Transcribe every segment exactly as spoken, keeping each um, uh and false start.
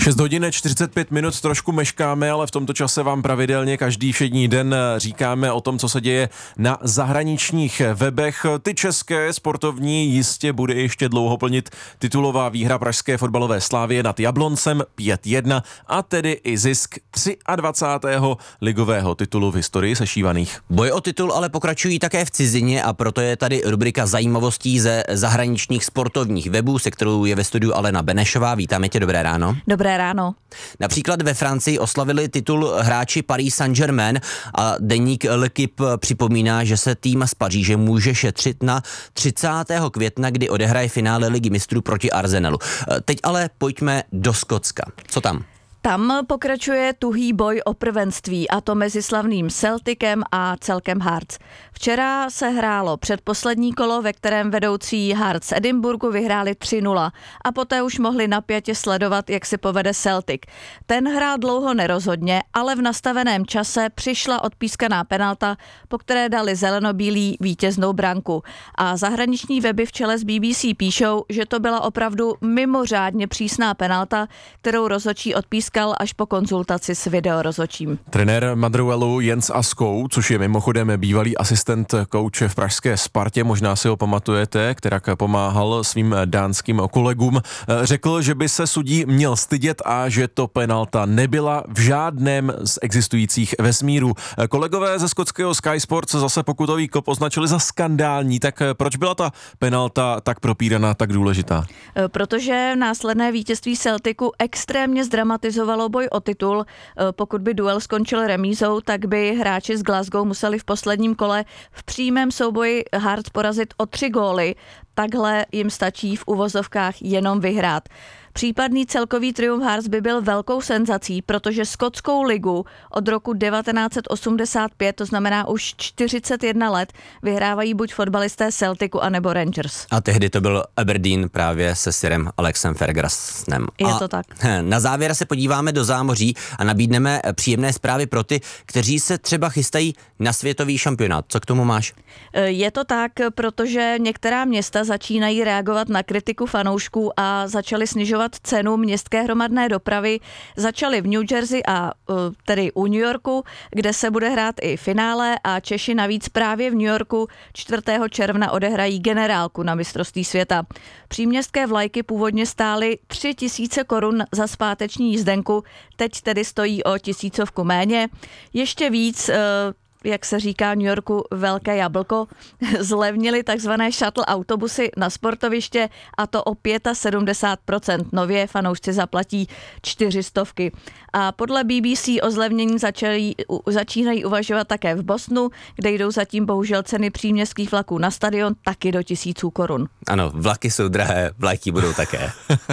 šest hodin čtyřicet pět minut, trošku meškáme, ale v tomto čase vám pravidelně každý všední den říkáme o tom, co se děje na zahraničních webech. Ty české sportovní jistě bude ještě dlouho plnit titulová výhra pražské fotbalové Slavie nad Jabloncem pět jedna a tedy i zisk dvacátého třetího ligového titulu v historii sešívaných. Boje o titul ale pokračují také v cizině a proto je tady rubrika zajímavostí ze zahraničních sportovních webů, se kterou je ve studiu Alena Benešová. Vítáme tě, dobré ráno. Dobré ráno. Například ve Francii oslavili titul hráči Paris Saint-Germain a deník L'Équipe připomíná, že se tým z Paříže může šetřit na třicátého května, kdy odehraje finále Ligy mistrů proti Arsenalu. Teď ale pojďme do Skotska. Co tam? Tam pokračuje tuhý boj o prvenství, a to mezi slavným Celticem a celkem Hearts. Včera se hrálo předposlední kolo, ve kterém vedoucí Hearts z Edinburghu vyhráli tři nula a poté už mohli napjatě sledovat, jak si povede Celtic. Ten hrál dlouho nerozhodně, ale v nastaveném čase přišla odpískaná penalta, po které dali zelenobílí vítěznou branku. A zahraniční weby v čele s B B C píšou, že to byla opravdu mimořádně přísná penalta, kterou rozhodčí odpískal až po konzultaci s videorozhodčím. Trenér Motherwellu Jens Askou, což je mimochodem bývalý asistent kouče v pražské Spartě, možná si ho pamatujete, která pomáhal svým dánským kolegům, řekl, že by se sudí měl stydět a že to penalta nebyla v žádném z existujících vesmírů. Kolegové ze skotského Sky Sports zase pokutový kop označili za skandální, tak proč byla ta penalta tak propíraná, tak důležitá? Protože následné vítězství Celticu extrémně zdramatizovalo boj o titul. Pokud by duel skončil remízou, tak by hráči z Glasgow museli v posledním kole v přímém souboji Hearts porazit o tři góly. Takhle jim stačí v uvozovkách jenom vyhrát. Případný celkový triumf Hearts by byl velkou senzací, protože skotskou ligu od roku devatenáct set osmdesát pět, to znamená už čtyřicet jedna let, vyhrávají buď fotbalisté Celticu anebo Rangers. A tehdy to byl Aberdeen právě se sirem Alexem Fergussonem. Je a to tak. Na závěr se podíváme do zámoří a nabídneme příjemné zprávy pro ty, kteří se třeba chystají na světový šampionát. Co k tomu máš? Je to tak, protože některá města začínají reagovat na kritiku fanoušků a začaly snižovat cenu městské hromadné dopravy. Začaly v New Jersey a tedy u New Yorku, kde se bude hrát i finále, a Češi navíc právě v New Yorku čtvrtého června odehrají generálku na mistrovství světa. Příměstské vlajky původně stály tři tisíce korun za zpáteční jízdenku, teď tedy stojí o tisícovku méně. Ještě víc, jak se říká v New Yorku, velké jablko, zlevnili takzvané shuttle autobusy na sportoviště, a to o sedmdesát pět procent. Nově fanoušci zaplatí čtyři stovky. A podle B B C o zlevnění začali, začínají uvažovat také v Bostonu, kde jdou zatím bohužel ceny příměstských vlaků na stadion taky do tisíců korun. Ano, vlaky jsou drahé, vlajky budou také.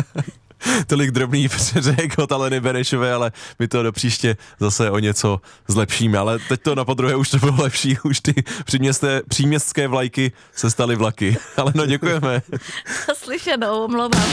Tolik drobný předřek od Aleny Benešové, ale my to do příště zase o něco zlepšíme. Ale teď to na podruhé už to bylo lepší, už ty příměstské, příměstské vlajky se staly vlaky. Ale no, děkujeme. Slyšenou, omlouvám.